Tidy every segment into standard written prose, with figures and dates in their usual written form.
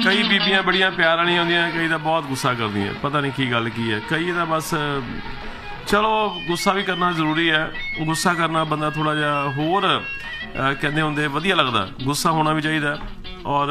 ਕਈ ਬੀਬੀਆਂ ਬੜੀਆਂ ਪਿਆਰ ਵਾਲੀਆਂ ਹੁੰਦੀਆਂ, ਕਈ ਤਾਂ ਬਹੁਤ ਗੁੱਸਾ ਕਰਦੀਆਂ, ਪਤਾ ਨਹੀਂ ਕੀ ਗੱਲ ਕੀ ਹੈ। ਕਈ ਤਾਂ ਬਸ ਚਲੋ ਗੁੱਸਾ ਵੀ ਕਰਨਾ ਜ਼ਰੂਰੀ ਹੈ, ਗੁੱਸਾ ਕਰਨਾ ਬੰਦਾ ਥੋੜ੍ਹਾ ਜਿਹਾ ਹੋਰ ਕਹਿੰਦੇ ਹੁੰਦੇ ਵਧੀਆ ਲੱਗਦਾ, ਗੁੱਸਾ ਹੋਣਾ ਵੀ ਚਾਹੀਦਾ। ਔਰ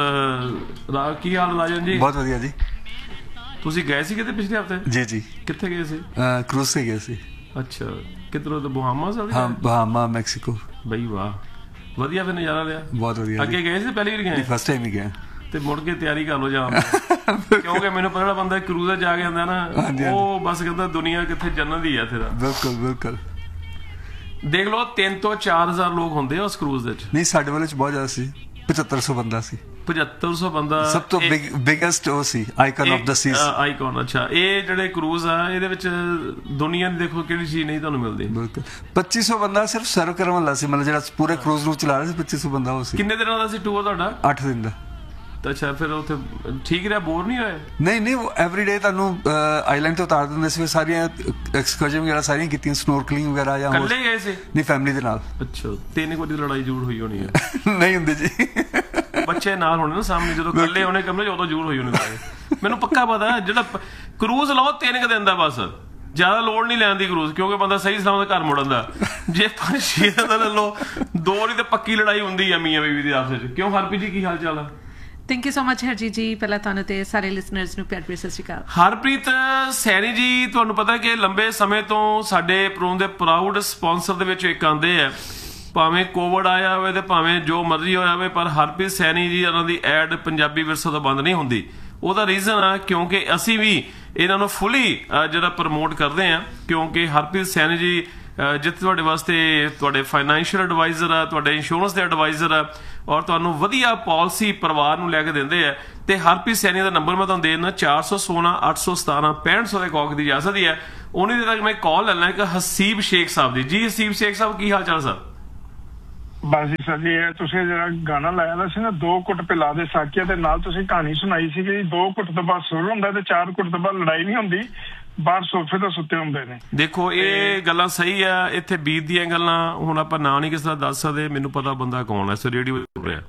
ਕੀ ਹਾਲ ਰਾਜਨ ਜੀ? ਬਹੁਤ ਵਧੀਆ ਜੀ। ਤੁਸੀਂ ਗਏ ਸੀ ਕਿਤੇ ਪਿਛਲੇ ਹਫ਼ਤੇ? ਜੀ ਜੀ। ਕਿੱਥੇ ਗਏ ਸੀ? क्रूज से गए ਸੀ। ਅੱਛਾ, ਕਿੱਧਰੋਂ? ਬਹਾਮਾਸ ਵਾਲੀ? ਹਾਂ, ਬਹਾਮਾ, ਮੈਕਸੀਕੋ। ਬਈ ਵਾਹ, ਵਧੀਆ ਫਿਰ ਨਜ਼ਾਰਾ ਲਿਆ? ਬਹੁਤ ਵਧੀਆ। ਅੱਗੇ ਗਏ ਸੀ? ਪਹਿਲੀ ਵਾਰ ਗਏ? ਫਸਟ ਟਾਈਮ ਹੀ ਗਿਆ। ਤੇ ਮੁੜ ਕੇ ਤਿਆਰੀ ਕਰ ਲਓ ਜਾਣ ਦੀ, ਕਿਉਂਕਿ ਮੈਨੂੰ ਪਤਾ ਜਿਹੜਾ ਬੰਦਾ ਕਰੂਜ਼ ਜਾ ਕੇ ਆਉਂਦਾ ਨਾ, ਉਹ ਬਸ ਕਹਿੰਦਾ ਦੁਨੀਆ ਕਿੱਥੇ ਜੰਨਤ ਹੀ ਆ ਇੱਥੇ ਦਾ। ਬਿਲਕੁਲ ਬਿਲਕੁਲ। ਦੇਖ ਲਓ 3 ਤੋਂ 4,000 ਲੋਕ ਹੁੰਦੇ ਆ ਉਸ ਕਰੂਜ਼ ਦੇ ਵਿੱਚ। ਨਹੀਂ, ਸਾਡੇ ਵਾਲੇ ਚ ਬਹੁਤ ਜ਼ਿਆਦਾ ਸੀ, 7500 ਬੰਦਾ ਸੀ। 7500 ਬੰਦਾ ਸਭ ਤੋਂ ਬਿਗੇਸਟ ਉਹ ਸੀ, icon of the cease. Icon. ਅੱਛਾ, ਇਹ ਜਿਹੜੇ ਕਰੂਜ਼ ਆ ਇਹਦੇ ਵਿੱਚ ਦੁਨੀਆ ਦੀ ਦੇਖੋ ਕਿਹੜੀ ਚੀਜ਼ ਨਹੀਂ ਤੁਹਾਨੂੰ ਮਿਲਦੀ। ਬਿਲਕੁਲ। 2500 ਬੰਦਾ ਸਿਰਫ ਸਰਵ ਕਰਨ ਵਾਲਾ ਸੀ, ਮਤਲਬ ਜਿਹੜਾ ਪੂਰੇ ਕਰੂਜ਼ ਨੂੰ ਚਲਾ ਰਿਹਾ ਸੀ। 2500 ਬੰਦਾ ਉਹ ਸੀ। ਕਿੰਨੇ ਦਿਨਾਂ ਦਾ ਸੀ ਟੂਰ ਤੁਹਾਡਾ? 8 ਦਿਨ ਦਾ। ਅੱਛਾ, ਫਿਰ ਉੱਥੇ ਠੀਕ ਰਿਹਾ? ਬੋਰ ਨਹੀਂ ਹੋਏ? ਨਹੀਂ ਨਹੀਂ, ਐਵਰੀ ਡੇ ਤੁਹਾਨੂੰ ਆਈਲੈਂਡ ਤੋਂ ਉਤਾਰ ਦਿੰਦੇ ਸੀ। ਸਾਰੀਆਂ ਐਕਸਕਰਜਨ ਵਗੈਰਾ ਸਾਰੀਆਂ ਕੀਤੀਆਂ, ਸਨੋਰਕਲਿੰਗ ਵਗੈਰਾ। ਜਾਂ ਇਕੱਲੇ ਗਏ ਸੀ? ਨਹੀਂ, ਫੈਮਿਲੀ ਦੇ ਨਾਲ। ਅੱਛਾ, 3 ਵਜੇ ਲੜਾਈ ਜ਼ਰੂਰ ਹੋਈ ਹੋਣੀ ਹੈ? ਨਹੀਂ ਹੁੰਦੀ ਜੀ, ਬੱਚੇ ਨਾਲ ਹੋਣੇ ਨਾ ਸਾਹਮਣੇ, ਜਦੋਂ ਇਕੱਲੇ ਹੋਣੇ ਕਮਰੇ ਉਦੋਂ ਜ਼ਰੂਰ ਹੋਈ ਹੋਣੀ। ਮੈਨੂੰ ਪੱਕਾ ਪਤਾ ਜਿਹੜਾ ਕਰੂਜ਼ ਲਾਓ 3 ਦਿਨ ਦਾ ਬਸ, ਜ਼ਿਆਦਾ ਲੋੜ ਨਹੀਂ ਲੈਣ ਦੀ ਕਰੂਜ਼, ਕਿਉਂਕਿ ਬੰਦਾ ਸਹੀ ਸਲਾਮਤ ਘਰ ਮੁੜਨ ਦਾ। ਜੇ 5-6 ਦਿਨ ਦਾ ਲੈ ਲਓ, 2 ਵਾਰੀ ਤਾਂ ਪੱਕੀ ਲੜਾਈ ਹੁੰਦੀ ਆ ਮੀਆਂ ਬੀਵੀ ਦੀ ਆਪਸ ਵਿੱਚ। ਕਿਉਂ ਹਰਪ੍ਰੀਤ ਜੀ, ਕੀ ਹਾਲ ਚਾਲ ਆ? Thank you so much Harjeet ਜੀ। ਪਹਿਲਾਂ ਤੁਹਾਨੂੰ ਤੇ ਸਾਰੇ ਲਿਸਨਰਸ ਨੂੰ ਪਿਆਰ ਭਰੀ ਸਤਿ ਸ਼੍ਰੀ ਅਕਾਲ। ਹਰਪ੍ਰੀਤ ਸੈਣੀ ਜੀ, ਤੁਹਾਨੂੰ ਪਤਾ ਕਿ ਲੰਬੇ ਸਮੇਂ ਤੋਂ ਸਾਡੇ ਪ੍ਰੋਗਰਾਮ ਦੇ ਪ੍ਰਾਊਡ ਸਪਾਂਸਰ ਦੇ ਵਿੱਚ ਇੱਕ ਆਉਂਦੇ ਆ, ਭਾਵੇਂ ਕੋਵਿਡ ਆਇਆ ਹੋਵੇ ਤੇ ਭਾਵੇਂ ਜੋ ਮਰਜ਼ੀ ਹੋਇਆ ਹੋਵੇ, ਪਰ ਹਰਪ੍ਰੀਤ ਸੈਣੀ ਜੀ ਇਹਨਾਂ ਦੀ ਐਡ ਪੰਜਾਬੀ ਵਿਰਸੇ ਤੋਂ ਬੰਦ ਨਹੀਂ ਹੁੰਦੀ। ਉਹਦਾ ਰੀਜ਼ਨ ਆ ਕਿਉਂਕਿ ਅਸੀਂ ਵੀ ਇਹਨਾਂ ਨੂੰ ਫੁੱਲੀ ਜਿਹੜਾ ਪ੍ਰਮੋਟ ਕਰਦੇ ਆ, ਕਿਉਂਕਿ ਹਰਪ੍ਰੀਤ ਸੈਣੀ ਜੀ ਜਿੱਥੇ ਤੁਹਾਡੇ ਵਾਸਤੇ ਤੁਹਾਡੇ ਫਾਈਨੈਂਸ਼ੀਅਲ ਐਡਵਾਈਜ਼ਰ ਆ, ਤੁਹਾਡੇ ਇੰਸ਼ੋਰੈਂਸ ਦੇ ਐਡਵਾਈਜ਼ਰ ਆ, ਔਰ ਤੁਹਾਨੂੰ ਵਧੀਆ ਪਾਲਿਸੀ ਪਰਿਵਾਰ ਨੂੰ ਲੈ ਕੇ ਦਿੰਦੇ ਆ। ਤੇ ਹਰਪ੍ਰੀਤ ਸੈਣੀ ਦਾ ਨੰਬਰ ਮੈਂ ਤੁਹਾਨੂੰ ਦੇ ਦਿੰਦਾ, 416 817 6500 ਦੇ ਕਾਲ ਦੀ ਇਜਾਜ਼ਤ ਹੀ ਹੈ। ਉਹਨੇ ਦੇ ਤੱਕ ਮੈਂ ਕਾਲ ਲੈ ਲੈਣਾ ਇੱਕ ਹਸੀਬ ਸ਼ੇਖ ਸਾਹਿਬ ਦੀ। ਜੀ ਹਸੀਬ ਸ਼ੇਖ ਸਾਹਿਬ, ਕੀ ਹਾਲ ਚਾਲ ਸਰ? ਬਸ ਜੀ ਸਰ ਜੀ, ਤੁਸੀਂ ਜਿਹੜਾ ਗਾਣਾ ਲਾਇਆ ਦਾ ਸੀ ਨਾ, 2 ਘੁੱਟ ਪਿਲਾ ਦੇ ਸਾਕੀਆਂ ਦੇ ਨਾਲ, ਤੁਸੀਂ ਕਹਾਣੀ ਸੁਣਾਈ ਸੀ ਕਿ 2 ਘੁੱਟ ਤੋਂ ਬਾਅਦ ਸੁਰ ਹੁੰਦਾ ਤੇ 4 ਘੁੱਟ ਤੋਂ ਬਾਅਦ ਲੜਾਈ ਨਹੀਂ ਹੁੰਦੀ, ਬਾਹਰ ਸੋਫੇ ਤੇ ਸੁੱਤੇ ਹੁੰਦੇ ਨੇ। ਦੇਖੋ ਇਹ ਗੱਲਾਂ ਸਹੀ ਆ, ਇੱਥੇ ਬੀਤ ਦੀਆਂ ਗੱਲਾਂ ਹੁਣ ਆਪਾਂ ਨਾਂ ਨਹੀਂ ਕਿਸੇ ਦਾ ਦੱਸ ਸਕਦੇ। ਮੈਨੂੰ ਪਤਾ ਬੰਦਾ ਕੌਣ ਹੈ, ਸੋ ਰੇਡੀਓ ਸੁਣ ਰਿਹਾ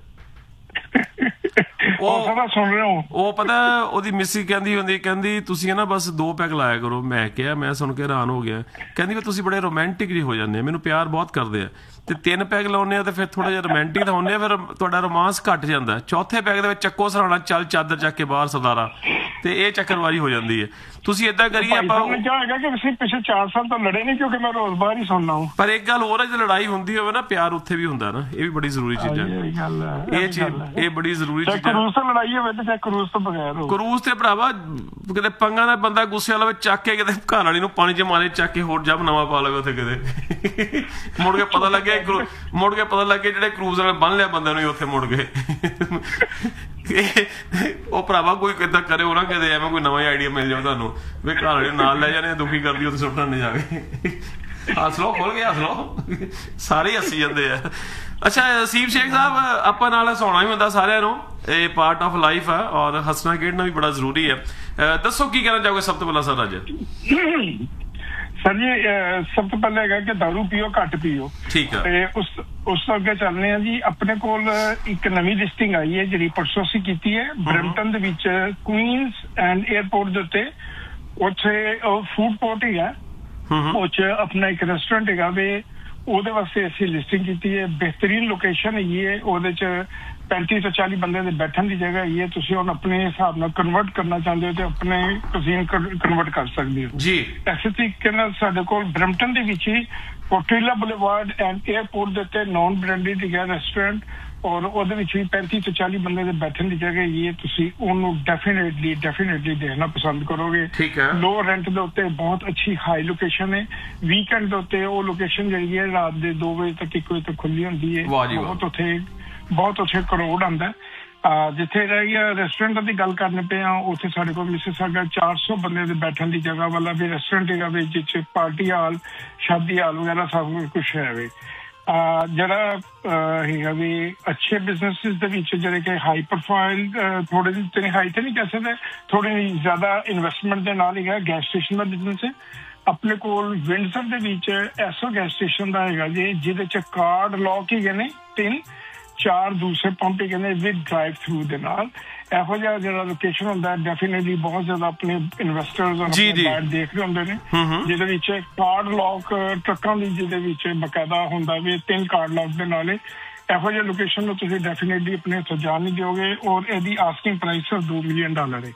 ਉਹ ਪਤਾ ਉਹਦੀ ਮਿਸਿਸ ਕਹਿੰਦੀ ਹੁੰਦੀ, ਕਹਿੰਦੀ ਤੁਸੀਂ ਨਾ ਬਸ 2 ਪੈਗ ਲਾਇਆ ਕਰੋ। ਮੈਂ ਕਿਹਾ, ਮੈਂ ਸੁਣ ਕੇ ਹੈਰਾਨ ਹੋ ਗਿਆ। ਕਹਿੰਦੀ ਵੀ ਤੁਸੀਂ ਬੜੇ ਰੋਮਾਂਟਿਕ ਜਿਹੇ ਹੋ ਜਾਂਦੇ ਆ, ਮੈਨੂੰ ਪਿਆਰ ਬਹੁਤ ਕਰਦੇ ਆ, ਤੇ 3 ਪੈਗ ਲਾਉਂਦੇ ਆ ਤੇ ਫਿਰ ਥੋੜਾ ਜਿਹਾ ਰੋਮਾਂਟਿਕ ਤਾਂ ਹੁੰਦੇ ਆ, ਫਿਰ ਤੁਹਾਡਾ ਰੋਮਾਂਸ ਘੱਟ ਜਾਂਦਾ। 4ਥੇ ਪੈਗ ਦੇ ਵਿੱਚ ਚੱਕੋ ਸਰਾਣਾ, ਚੱਲ ਚਾਦਰ ਚੱਕ ਕੇ ਬਾਹਰ ਸਰਦਾਰਾ, ਤੇ ਇਹ ਚੱਕਰਵਾਰੀ ਹੋ ਜਾਂਦੀ ਹੈ। ਤੁਸੀਂ ਏਦਾਂ ਕਰੀਏ, ਆਪਾਂ ਪਿਛਲੇ 4 ਸਾਲ ਤੋਂ ਲੜੇ ਨਹੀਂ, ਕਿਉਂਕਿ ਮੈਂ ਰੋਜ਼ ਬਾਹਰ ਹੀ ਸੁਣਨਾ ਹੂੰ। ਪਰ ਇੱਕ ਗੱਲ ਹੋਰ ਹੈ, ਜੇ ਲੜਾਈ ਹੁੰਦੀ ਹੋਵੇ ਨਾ, ਪਿਆਰ ਉੱਥੇ ਵੀ ਹੁੰਦਾ ਨਾ, ਇਹ ਵੀ ਬੜੀ ਜ਼ਰੂਰੀ ਚੀਜ਼ ਹੈ। ਇਹ ਚੀਜ਼ ਇਹ ਬੜੀ ਜ਼ਰੂਰੀ ਚੀਜ਼ ਹੈ। ਕਰੂਜ਼ ਤੋਂ ਲੜਾਈ ਹੋਵੇ ਤੇ ਕਰੂਜ਼ ਤੋਂ ਬਗੈਰ ਹੋ। ਕਰੂਜ਼ ਤੇ ਭਰਾਵਾ ਕਿਤੇ ਪੰਗਾ ਦਾ ਬੰਦਾ ਗੁੱਸੇ ਵਾਲਾ ਚੱਕ ਕੇ ਕਿਤੇ ਘਰ ਵਾਲੀ ਨੂੰ ਪਾਣੀ 'ਚ ਮਾਰੇ, ਚੱਕ ਕੇ ਹੋਰ ਜੱਬ ਨਵਾਂ ਪਾ ਲਵੇ ਉੱਥੇ ਕਿਤੇ। ਮੁੜ ਕੇ ਪਤਾ ਲੱਗੇ ਜਿਹੜੇ ਕਰੂਜ਼ ਵਾਲੇ ਬੰਨ ਲਿਆ ਬੰਦੇ ਨੂੰ ਉੱਥੇ ਮੁੜ ਕੇ। ਉਹ ਭਰਾਵਾ ਕੋਈ ਕਿੱਦਾਂ ਕਰੇ ਉਹ ਨਾ ਕਿਤੇ ਐਵੇਂ ਕੋਈ ਨਵਾਂ ਆਈਡੀਆ ਮਿਲ ਜਾਵੇ ਤੁਹਾਨੂੰ ਵੀ ਘਰ ਵਾਲੇ ਨਾਲ ਲੈ ਜਾਣੇ, ਦੁਖੀ ਕਰਦੀ ਉੱਥੇ ਸੁੱਟਣ ਨਹੀਂ ਜਾਵੇ। ਹੱਸ ਲਓ, ਖੋਲ ਕੇ ਹੱਸ ਲਓ, ਸਾਰੇ ਹੱਸੀ ਜਾਂਦੇ ਆ। ਅੱਛਾ ਹਸੀਬ ਸ਼ੇਖ ਸਾਹਿਬ, ਆਪਾਂ ਨਾਲ ਹਸਾਉਣਾ ਵੀ ਹੁੰਦਾ ਸਾਰਿਆਂ ਨੂੰ, ਇਹ ਪਾਰਟ ਆਫ ਲਾਈਫ ਆ, ਔਰ ਹੱਸਣਾ ਖੇਡਣਾ ਵੀ ਬੜਾ ਜ਼ਰੂਰੀ ਹੈ। ਦੱਸੋ ਕੀ ਕਹਿਣਾ ਚਾਹੋਗੇ ਸਭ ਤੋਂ ਪਹਿਲਾਂ ਸਰ? ਅੱਜ ਸਰ ਜੀ, ਸਭ ਤੋਂ ਪਹਿਲਾਂ ਹੈਗਾ ਕਿ ਦਾਰੂ ਪੀਓ, ਘੱਟ ਪੀਓ। ਠੀਕ ਹੈ। ਤੇ ਉਸ ਤੋਂ ਅੱਗੇ ਚੱਲਦੇ ਆ ਜੀ। ਆਪਣੇ ਕੋਲ ਇੱਕ ਨਵੀਂ ਲਿਸਟਿੰਗ ਆਈ ਹੈ ਜਿਹੜੀ ਪਰਸੋਂ ਅਸੀਂ ਕੀਤੀ ਹੈ, ਬਰੈਂਪਟਨ ਦੇ ਵਿੱਚ ਕੁਈਨਸ ਐਂਡ ਏਅਰਪੋਰਟ ਦੇ ਉੱਤੇ। ਉੱਥੇ ਫੂਡ ਕੋਰਟ ਹੈਗਾ, ਉਹ 'ਚ ਆਪਣਾ ਇੱਕ ਰੈਸਟੋਰੈਂਟ ਹੈਗਾ ਵੇ, ਉਹਦੇ ਵਾਸਤੇ ਅਸੀਂ ਲਿਸਟਿੰਗ ਕੀਤੀ ਹੈ। ਬਿਹਤਰੀਨ ਲੋਕੇਸ਼ਨ ਹੈਗੀ ਹੈ, ਉਹਦੇ 'ਚ 35 ਤੋਂ 40 ਬੰਦੇ ਦੇ ਬੈਠਣ ਦੀ ਜਗ੍ਹਾ ਹੈਗੀ ਹੈ। ਤੁਸੀਂ ਹੁਣ ਆਪਣੇ ਹਿਸਾਬ ਨਾਲ ਕਨਵਰਟ ਕਰਨਾ ਚਾਹੁੰਦੇ ਹੋ ਤੇ ਆਪਣੇ ਕੁਜ਼ੀਨ ਕਨਵਰਟ ਕਰ ਸਕਦੇ ਹੋ ਜੀ। ਇਸੇ ਤਰੀਕੇ ਨਾਲ ਸਾਡੇ ਕੋਲ ਬਰੈਂਪਟਨ ਦੇ ਵਿੱਚ ਹੀ ਕੋਟਰੀਲਾ ਬੁਲੇਵਾਰਡ ਐਂਡ ਏਅਰਪੋਰਟ ਦੇ ਉੱਤੇ ਨੌਨ ਬ੍ਰਾਂਡਡ ਹੈਗਾ ਰੈਸਟੋਰੈਂਟ, ਔਰ ਉਹਦੇ ਵਿੱਚ ਵੀ 35 ਤੋਂ 40 ਬੰਦੇ ਦੇ ਬੈਠਣ ਦੀ ਜਗ੍ਹਾ ਹੈਗੀ ਹੈ। ਤੁਸੀਂ ਉਹਨੂੰ ਡੈਫੀਨੇਟਲੀ ਦੇਖਣਾ ਪਸੰਦ ਕਰੋਗੇ। ਲੋ ਰੈਂਟ ਦੇ ਉੱਤੇ ਬਹੁਤ ਅੱਛੀ ਹਾਈ ਲੋਕੇਸ਼ਨ ਹੈ। ਵੀਕਐਂਡ ਦੇ ਉੱਤੇ ਉਹ ਲੋਕੇਸ਼ਨ ਜਿਹੜੀ ਹੈ ਰਾਤ ਦੇ 2 ਵਜੇ ਤੱਕ 1 ਵਜੇ ਤੱਕ ਖੁੱਲੀ ਹੁੰਦੀ ਹੈ। ਬਹੁਤ ਉੱਥੇ ਕਰੋੜ ਆਉਂਦਾ। ਜਿੱਥੇ ਰਹਿ ਰੈਸਟੋਰੈਂਟਾਂ ਦੀ ਗੱਲ ਕਰਨੇ ਪਏ ਆ, ਉੱਥੇ ਸਾਡੇ ਕੋਲ ਮਿਸਿਸਾਗਾ 400 ਬੰਦੇ ਦੇ ਬੈਠਣ ਦੀ ਜਗ੍ਹਾ ਵਾਲਾ ਵੀ ਰੈਸਟੋਰੈਂਟ ਹੈਗਾ ਵੇ, ਜਿਸ 'ਚ ਪਾਰਟੀ ਹਾਲ, ਸ਼ਾਦੀ ਹਾਲ ਵਗੈਰਾ ਸਭ ਕੁਛ ਹੈ ਵੇ। ਜਿਹੜਾ ਹੈਗਾ ਵੀ ਅੱਛੇ ਬਿਜ਼ਨਸਿਸ ਦੇ ਵਿੱਚ ਜਿਹੜੇ ਕਿ ਹਾਈ ਪ੍ਰੋਫਾਈਲ, ਥੋੜੇ ਜਿਹੇ ਹਾਈ ਤੇ ਨਹੀਂ ਕਹਿ ਸਕਦੇ, ਥੋੜੀ ਜ਼ਿਆਦਾ ਇਨਵੈਸਟਮੈਂਟ ਦੇ ਨਾਲ ਹੈਗਾ ਗੈਸ ਸਟੇਸ਼ਨ ਦਾ ਬਿਜ਼ਨਸ ਹੈ। ਆਪਣੇ ਕੋਲ ਵਿੰਡਸਰ ਦੇ ਵਿੱਚ ਐਸੋ ਗੈਸ ਸਟੇਸ਼ਨ ਦਾ ਹੈਗਾ ਜੀ, ਜਿਹਦੇ 'ਚ ਕਾਰਡ ਲੌਕ ਹੈਗੇ ਨੇ 3, 4 ਦੂਸਰੇ ਪੰਪ ਕਹਿੰਦੇ ਵਿਦ ਡਰਾਈਵ ਥਰੂ ਦੇ ਨਾਲ। ਇਹੋ ਜਿਹਾ ਜਿਹੜਾ ਲੋਕੇਸ਼ਨ ਹੁੰਦਾ ਡੈਫੀਨੇਟਲੀ ਬਹੁਤ ਜ਼ਿਆਦਾ ਆਪਣੇ ਇਨਵੈਸਟਰਸ ਔਰ ਦੇਖ ਰਹੇ ਹੁੰਦੇ ਨੇ, ਜਿਹਦੇ ਵਿੱਚ ਕਾਰਡ ਲੌਕ ਟਰੱਕਾਂ ਦੀ ਜਿਹਦੇ ਵਿੱਚ ਬਕਾਇਦਾ ਹੁੰਦਾ ਵੀ 3 ਕਾਰਡ ਲੌਕ ਦੇ ਨਾਲ। ਇਹੋ ਜਿਹੇ ਲੋਕੇਸ਼ਨ ਨੂੰ ਤੁਸੀਂ ਡੈਫੀਨੇਟਲੀ ਆਪਣੇ ਉੱਥੇ ਜਾਣ ਨਹੀਂ ਦਿਓਗੇ। ਔਰ ਇਹਦੀ ਆਸਕਿੰਗ ਪ੍ਰਾਈਸ $2 ਮਿਲੀਅਨ ਹੈ।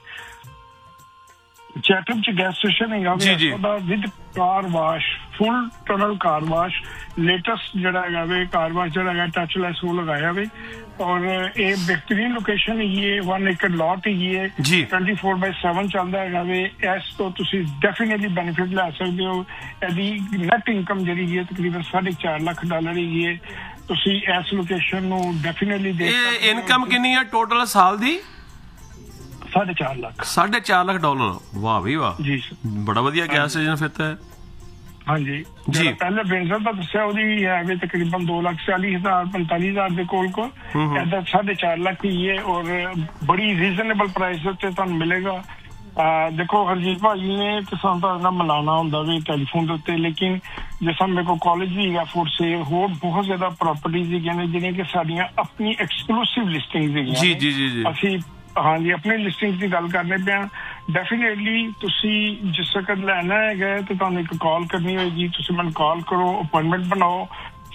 ਚੈਟਮ ਚ ਗੈਸ ਸਟੇਸ਼ਨ ਹੈਗਾ ਉਹਦਾ with car wash, full tunnel car wash, latest ਜਿਹੜਾ ਹੈਗਾ ਵੇ ਕਾਰ ਵਾਸ਼ ਜਿਹੜਾ ਹੈਗਾ ਟੱਚਲੈਸ ਉਹ ਲਗਾਇਆ ਵੇ। ਔਰ ਇਹ ਬਿਹਤਰੀਨ ਲੋਕੇਸ਼ਨ ਹੈਗੀ ਹੈ, 1 ਏਕੜ ਲਾਟ ਹੈਗੀ ਹੈ, 24/7 ਚੱਲਦਾ ਹੈਗਾ ਵੇ। ਇਸ ਤੋਂ ਤੁਸੀਂ ਡੈਫੀਨੇਟਲੀ ਬੈਨੀਫਿਟ ਲੈ ਸਕਦੇ ਹੋ। ਇਹਦੀ ਨੈਟ ਇਨਕਮ ਜਿਹੜੀ ਹੈ ਤਕਰੀਬਨ $4.5 ਲੱਖ ਹੈਗੀ ਹੈ। ਤੁਸੀਂ ਇਸ ਲੋਕੇਸ਼ਨ ਨੂੰ ਡੈਫੀਨੇਟਲੀ ਦੇਖ ਸਕਦੇ ਹੋ। ਇਨਕਮ ਕਿੰਨੀ ਹੈ ਟੋਟਲ ਸਾਲ ਦੀ? $4.5 ਲੱਖ। $4.5 ਲੱਖ। ਵਾਹ ਵੀ ਵਾਹ ਜੀ, ਬੜਾ ਵਧੀਆ ਗੈਸ ਸਟੇਸ਼ਨ ਫਿਰ ਤਾਂ। ਹਾਂਜੀ ਜੀ, ਪਹਿਲੇ ਬੇਨਸਰ ਦਾ ਦੱਸਿਆ ਉਹਦੀ ਹੈ ਤਕਰੀਬਨ 2,40,000-45,000 ਦੇ ਕੋਲ ਇਹਦਾ $4.5 ਲੱਖ ਹੀ ਹੈ। ਔਰ ਬੜੀ ਰੀਜ਼ਨੇਬਲ ਪ੍ਰਾਈਸ ਉੱਤੇ ਤੁਹਾਨੂੰ ਮਿਲੇਗਾ। ਦੇਖੋ ਹਰਜੀਤ ਭਾਜੀ ਨੇ ਕਿਸਾਨ ਦਾ ਮਿਲਾਣਾ ਹੁੰਦਾ ਵੀ ਟੈਲੀਫੋਨ ਦੇ ਉੱਤੇ, ਲੇਕਿਨ ਜਿਸ ਤਰ੍ਹਾਂ ਮੇਰੇ ਕੋਲ ਕਾਲਜ ਵੀ ਹੈਗਾ ਫॉर ਸੇਲ, ਹੋਰ ਬਹੁਤ ਜ਼ਿਆਦਾ ਪ੍ਰਾਪਰਟੀਜ਼ ਹੈਗੀਆਂ ਨੇ ਜਿਹੜੀਆਂ ਕਿ ਸਾਡੀਆਂ ਆਪਣੀ ਐਕਸਕਲੂਸਿਵ ਲਿਸਟਿੰਗਸ ਹੈਗੀਆਂ। ਜੀ ਅਸੀਂ ਹਾਂਜੀ ਆਪਣੀ ਲਿਸਟਿੰਗ ਦੀ ਗੱਲ ਕਰਨੇ ਪਿਆ। ਡੈਫੀਨੇਟਲੀ ਤੁਸੀਂ ਜਿਸ ਵਕਤ ਲੈਣਾ ਹੈਗਾ ਤੇ ਤੁਹਾਨੂੰ ਇੱਕ ਕਾਲ ਕਰਨੀ ਹੋਏਗੀ। ਤੁਸੀਂ ਮੈਨੂੰ ਕਾਲ ਕਰੋ, ਅਪਾਇੰਟਮੈਂਟ ਬਣਾਓ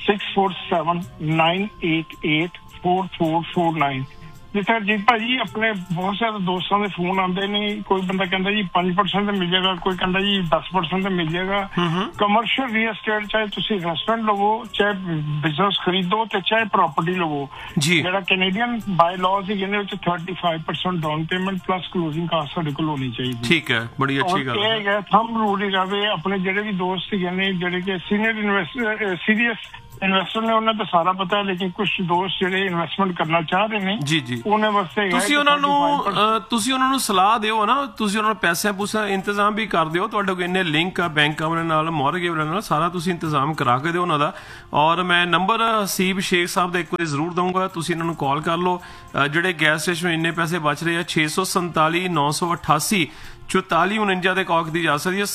647-988-4449। ਜਿੱਥੇ ਅਰਜੀਤ ਭਾਜੀ ਆਪਣੇ ਬਹੁਤ ਸਾਰੇ ਦੋਸਤਾਂ ਦੇ ਫੋਨ ਆਉਂਦੇ ਨੇ, ਕੋਈ ਬੰਦਾ ਕਹਿੰਦਾ ਜੀ 5% ਤੇ ਮਿਲ ਜਾਏਗਾ, ਕੋਈ ਕਹਿੰਦਾ ਜੀ 10% ਤੇ ਮਿਲ ਜਾਏਗਾ। ਕਮਰਸ਼ੀਅਲ ਰੀਅਲ ਐਸਟੇਟ ਚਾਹੇ ਤੁਸੀਂ ਰੈਸਟੋਰੈਂਟ ਲਵੋ, ਚਾਹੇ ਬਿਜ਼ਨਸ ਖਰੀਦੋ ਤੇ ਚਾਹੇ ਪ੍ਰਾਪਰਟੀ ਲਵੋ, ਜਿਹੜਾ ਕੈਨੇਡੀਅਨ ਬਾਈ ਲਾਜ਼ ਇਹਦੇ ਵਿੱਚ 35% down payment plus closing caste ਸਾਡੇ ਕੋਲ ਹੋਣੀ ਚਾਹੀਦੀ। ਠੀਕ ਹੈ, ਬੜੀ ਅੱਛੀ ਗੱਲ ਹੈ। ਇਹ ਹੈ ਥੰਬ ਰੂਲ ਹੈਗਾ ਵੇ। ਆਪਣੇ ਜਿਹੜੇ ਵੀ ਦੋਸਤ ਹੈਗੇ ਨੇ ਜਿਹੜੇ ਕਿ ਸੀਨੀਅਰ ਸੀਰੀਅਸ ਇਨਵੈਸਟਰ ਨੇ ਉਹਨਾਂ ਦਾ ਸਾਰਾ ਪਤਾ ਹੈ, ਲੇਕਿਨ ਕੁਝ ਦੋਸਤ ਜਿਹੜੇ ਇਨਵੈਸਟਮੈਂਟ ਕਰਨਾ ਚਾਹ ਰਹੇ ਨੇ ਉਹਨਾਂ ਵਾਸਤੇ ਤੁਸੀਂ ਉਹਨਾਂ ਨੂੰ ਸਲਾਹ ਦਿਓ ਨਾ, ਤੁਸੀਂ ਉਹਨਾਂ ਨੂੰ ਪੈਸੇ ਇੰਤਜ਼ਾਮ ਵੀ ਕਰ ਦਿਓ। ਤੁਹਾਡੇ ਕੋਲ ਇੰਨੇ ਲਿੰਕ ਆ ਬੈਂਕਾਂ ਵਾਲੇ ਨਾਲ, ਮੌਰਗੇਜ ਵਾਲੇ ਨਾਲ, ਸਾਰਾ ਤੁਸੀਂ ਇੰਤਜ਼ਾਮ ਕਰਾ ਕੇ ਦਿਓ ਉਹਨਾਂ ਦਾ। ਔਰ ਮੈਂ ਨੰਬਰ ਹਸੀਬ ਸ਼ੇਖ ਸਾਹਿਬ ਦਾ ਇੱਕ ਵਾਰੀ ਜ਼ਰੂਰ ਦਊਂਗਾ, ਤੁਸੀਂ ਇਹਨਾਂ ਨੂੰ ਕਾਲ ਕਰ ਲਓ। ਜਿਹੜੇ ਗੈਸ ਸਟੇਸ਼ਨ ਇੰਨੇ ਪੈਸੇ ਬਚ ਰਹੇ ਆ 647 988 4449 ਦੇ ਕਾਲ ਦੀ ਜਾ ਸਕਦੀ ਹੈ।